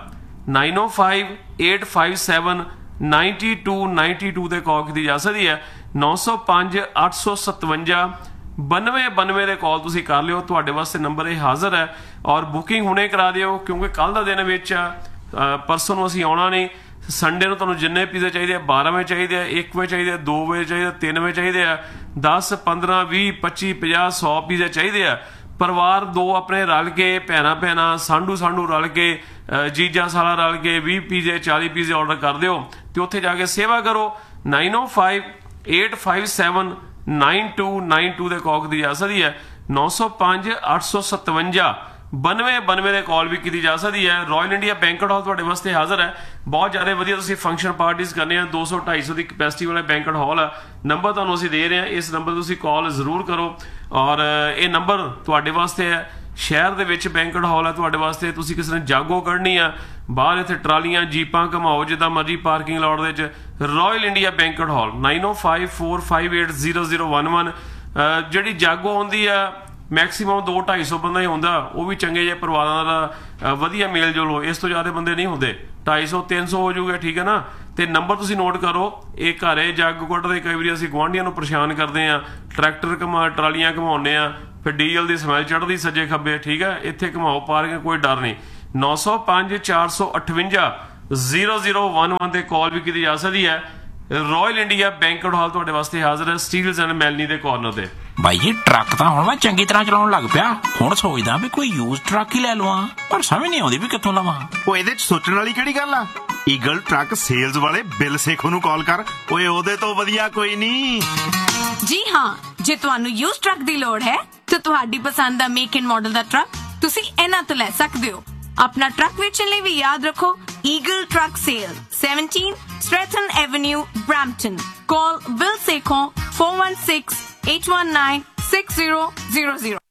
905-857-9292 ਦੇ ਕਾਲ ਕੀਤੀ ਜਾ ਸਕਦੀ ਹੈ। 905-857-9292 ਦੇ ਕਾਲ ਤੁਸੀਂ ਕਰ ਲਿਓ, ਤੁਹਾਡੇ ਵਾਸਤੇ ਨੰਬਰ ਇਹ ਹਾਜ਼ਰ ਹੈ। ਔਰ ਬੁਕਿੰਗ ਹੁਣੇ ਕਰਾ ਦਿਓ, ਕਿਉਂਕਿ ਕੱਲ ਦਾ ਦਿਨ ਵਿੱਚ ਪਰਸੋਂ ਨੂੰ ਅਸੀਂ ਆਉਣਾ ਨਹੀਂ। ਸੰਡੇ ਨੂੰ ਤੁਹਾਨੂੰ ਜਿੰਨੇ ਪੀਜ਼ੇ ਚਾਹੀਦੇ ਆ, 12 ਵਜੇ ਚਾਹੀਦੇ ਆ, 1 ਵਜੇ ਚਾਹੀਦੇ ਆ, 2 ਵਜੇ ਚਾਹੀਦੇ ਆ, 3 ਵਜੇ ਚਾਹੀਦੇ ਆ, 10, 15, 20, 25, 50, 100 ਪੀਜ਼ੇ ਚਾਹੀਦੇ ਆ। ਪਰਿਵਾਰ ਦੋ ਆਪਣੇ ਰਲ ਕੇ, ਭੈਣਾਂ ਸਾਂਢੂ ਰਲ ਕੇ, ਜੀਜਾ ਸਾਲਾ ਰਲ ਕੇ 20 ਪੀਜ਼ੇ 40 ਪੀਜ਼ੇ ਆਰਡਰ ਕਰ ਦਿਓ ਤੇ ਉੱਥੇ ਜਾ ਕੇ ਸੇਵਾ ਕਰੋ। 905-857-9292 ਦੇ ਕਾਲ ਦੀ ਜਾ ਸਕਦੀ ਹੈ। 905-857-9292 ਦੇ ਕਾਲ ਵੀ ਕੀਤੀ ਜਾ ਸਕਦੀ ਹੈ। ਰਾਇਲ ਇੰਡੀਆ ਬੈਂਕਟ ਹਾਲ ਤੁਹਾਡੇ ਵਾਸਤੇ ਹਾਜ਼ਰ ਹੈ। ਬਹੁਤ ਜ਼ਿਆਦਾ ਵਧੀਆ ਤੁਸੀਂ ਫੰਕਸ਼ਨ ਪਾਰਟੀਜ਼ ਕਰਨੇ ਆ। 200-250 ਦੀ ਕੈਪੈਸਿਟੀ ਵਾਲਾ ਬੈਂਕਟ ਹਾਲ ਆ। ਨੰਬਰ ਤੁਹਾਨੂੰ ਅਸੀਂ ਦੇ ਰਹੇ ਹਾਂ, ਇਸ ਨੰਬਰ ਤੁਸੀਂ ਕਾਲ ਜ਼ਰੂਰ ਕਰੋ। ਔਰ ਇਹ ਨੰਬਰ ਤੁਹਾਡੇ ਵਾਸਤੇ ਹੈ। ਸ਼ਹਿਰ ਦੇ ਵਿੱਚ ਬੈਂਕਟ ਹਾਲ ਹੈ ਤੁਹਾਡੇ ਵਾਸਤੇ। ਤੁਸੀਂ ਕਿਸੇ ਨੇ ਜਾਗੋ ਕੱਢਣੀ ਆ, ਬਾਹਰ ਇੱਥੇ ਟਰਾਲੀਆਂ ਜੀਪਾਂ ਘਮਾਓ ਜਿੱਦਾਂ ਮਰਜੀ ਪਾਰਕਿੰਗ ਲਾਟ ਦੇ ਵਿੱਚ। Royal India banquet hall 9054580011। ਜਿਹੜੀ ਜਾਗੋ ਹੁੰਦੀ ਆ ਮੈਕਸੀਮਮ 200-250 ਬੰਦਾ ਹੀ ਹੁੰਦਾ, ਉਹ ਵੀ ਚੰਗੇ ਜਿਹੇ ਪਰਿਵਾਰਾਂ ਦਾ ਵਧੀਆ ਮੇਲ ਜੋਲ ਹੋ, ਇਸ ਤੋਂ ਜ਼ਿਆਦਾ ਬੰਦੇ ਨਹੀਂ ਹੁੰਦੇ। 250-300 ਹੋ ਜਾਊਗਾ, ਠੀਕ ਹੈ ਨਾ। ਤੇ ਨੰਬਰ ਤੁਸੀਂ ਨੋਟ ਕਰੋ। ਇਹ ਘਰੇ ਜਾਗੋ ਕੱਢਦੇ, ਕਈ ਵਾਰੀ ਅਸੀਂ ਗੁਆਂਢੀਆਂ ਨੂੰ ਪਰੇਸ਼ਾਨ ਕਰਦੇ ਆ, ਟਰੈਕਟਰ ਟਰਾਲੀਆਂ ਘਮਾਉਂਦੇ ਆ, ਫਿਰ ਡੀਜ਼ਲ ਦੀ ਸਮੈਲ ਚੜ੍ਹਦੀ ਸੱਜੇ ਖੱਬੇ, ਠੀਕ ਹੈ। ਇੱਥੇ ਘਮਾਓ ਪਾਰਕਿੰਗ, ਕੋਈ ਡਰ ਨਹੀਂ। 905-458-0011 ਤੇ ਕਾਲ ਵੀ ਕੀਤੀ ਜਾ ਸਕਦੀ ਹੈ। ਰਾਇਲ ਇੰਡੀਆ ਬੈਂਕਟ ਹਾਲ ਤੁਹਾਡੇ ਵਾਸਤੇ ਹਾਜ਼ਰ ਹੈ, ਸਟੀਲਸ ਐਂਡ ਮੈਲਨੀ ਦੇ ਕਾਰਨਰ ਤੇ। ਬਾਈ ਜੀ ਟਰੱਕ ਤਾਂ ਹੁਣ ਮੈਂ ਚੰਗੀ ਤਰ੍ਹਾਂ ਚਲਾਉਣ ਲੱਗ ਪਿਆ। ਹੁਣ ਸੋਚਦਾ ਵੀ ਕੋਈ ਯੂਜ਼ ਟਰੱਕ ਹੀ ਲੈ ਲਵਾਂ, ਪਰ ਸਮਝ ਨਹੀਂ ਆਉਂਦੀ ਵੀ ਕਿੱਥੋਂ ਲਵਾਂ। ਉਹ ਇਹਦੇ ਚ ਸੋਚਣ ਵਾਲੀ ਕਿਹੜੀ ਗੱਲ ਆ। ਈਗਲ ਟਰੱਕ ਸੇਲਜ਼ ਵਾਲੇ ਬਿਲ ਸੇਖੋ ਨੂੰ ਕਾਲ ਕਰ। ਓਏ ਉਹਦੇ ਤੋਂ ਵਧੀਆ ਕੋਈ ਨਹੀਂ। ਜੀ ਹਾਂ, ਜੇ ਤੁਹਾਨੂੰ ਯੂਜ਼ ਟਰੱਕ ਦੀ ਲੋੜ ਹੈ ਤਾਂ ਤੁਹਾਡੀ ਪਸੰਦ ਦਾ make and model the truck ਤੁਸੀਂ ਇਹਨਾਂ ਤੋਂ ਲੈ ਸਕਦੇ ਹੋ। ਆਪਣਾ ਟਰੱਕ ਵੇਚਣ ਲਈ ਵੀ ਯਾਦ ਰੱਖੋ eagle truck sale, 17 Stratton Avenue, Brampton. Call Bill Sekhon 416-819-6000.